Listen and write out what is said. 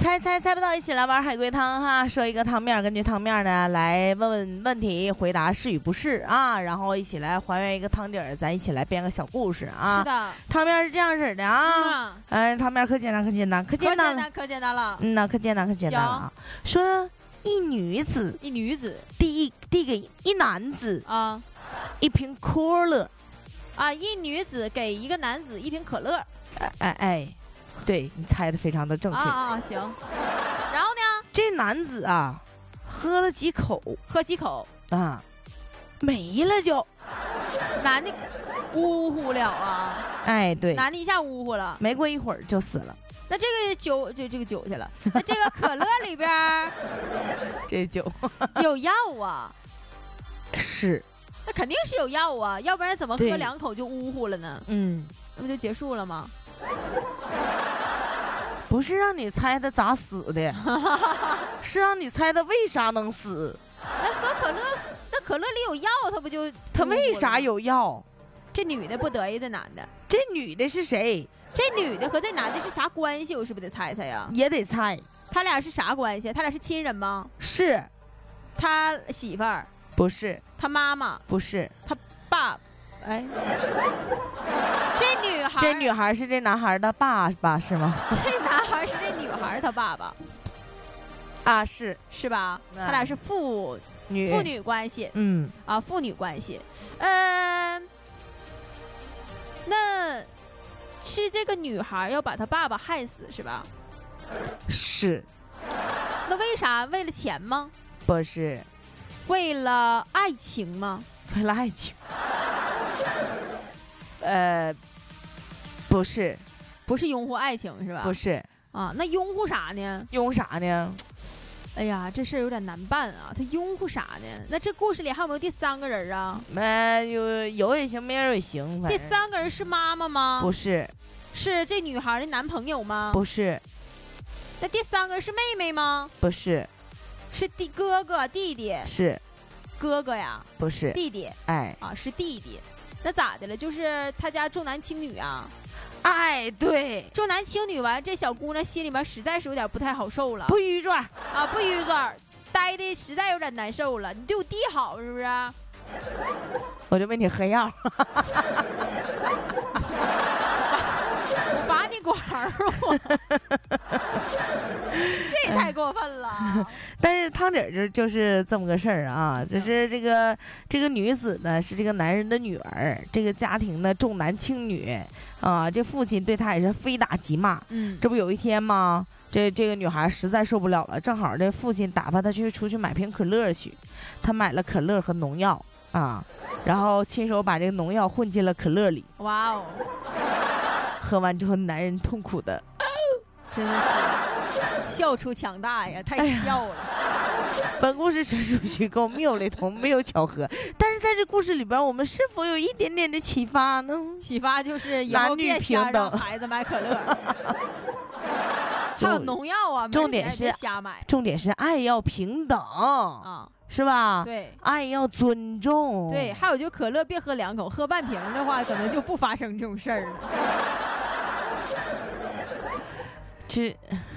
猜不到，一起来玩海龟汤哈。说一个汤面，根据汤面呢来问问题，回答是与不是啊，然后一起来还原一个汤底儿，咱一起来编个小故事啊。 是的， 汤面是这样式的啊。汤面可简单了。 可简单了。 可简单啊。说一女子递给一男子啊一瓶可乐啊，一女子给一个男子一瓶可乐。 哎，对你猜的非常的正确啊，行。然后呢， 这男子啊喝了几口啊，没了就。 男的呜呼了啊！ 哎，对， 男的一下呜呼了， 没过一会儿就死了。 那这个酒去了，那这个可乐里边这酒有药啊？ 是， 那肯定是有药啊，要不然怎么喝2口就呜呼了呢？那不就结束了吗？ 不是让你猜他咋死的，是让你猜他为啥能死。 那喝可乐，那可乐里有药，他为啥有药？ 这女的不得意，这男的。 这女的是谁？ 这女的和这男的是啥关系？我是不是得猜猜呀？ 也得猜。 他俩是啥关系？他俩是亲人吗？ 是。 他媳妇儿？ 不是。 他妈妈？ 不是。 他爸？哎， 这女孩是这男孩的爸爸是吗？ 这男孩是这女孩他爸爸啊，是吧？他俩是父女关系。父女关系。那是这个女孩要把他爸爸害死是吧？ 是。 那为啥？为了钱吗？ 不是。 为了爱情吗？ 为了爱情。不是。 不是拥护爱情是吧？ 不是啊，那拥护啥呢？ 哎呀，这事儿有点难办啊！他拥护啥呢？那这故事里还有没有第3个人啊？ 有也行，没人也行。 第3个人是妈妈吗？ 不是。 是这女孩的男朋友吗？ 不是。 那第3个人是妹妹吗？ 不是。 是哥哥弟弟？ 是。 哥哥呀？ 不是。 弟弟？ 哎， 啊，是弟弟。那咋的了？就是他家重男轻女啊？ 哎，对， 重男轻女完，这小姑娘心里面实在是有点不太好受了。 不愚转啊，不愚转，待的实在有点难受了。你对我弟好是不是？ 我就喂你喝药。 我拔你管儿，这也太过分了。 但是汤底就是这么个事儿啊，就是这个女子呢是这个男人的女儿，这个家庭呢重男轻女啊，这父亲对她也是非打即骂。这不有一天吗？这个女孩实在受不了了，正好这父亲打发她出去买瓶可乐去，她买了可乐和农药啊，然后亲手把这个农药混进了可乐里。 哇哦！ 喝完之后，男人痛苦的， 真的是笑出强大呀，太笑了。 本故事纯属虚构，没有雷同，没有巧合。但是在这故事里边，我们是否有一点点的启发呢？ 启发就是以后别瞎让孩子买可乐。还有农药啊！ 重点是瞎买。 重点是爱要平等啊，是吧？ 对， 爱要尊重。 对，还有就可乐别喝2口，喝半瓶的话，可能就不发生这种事儿了。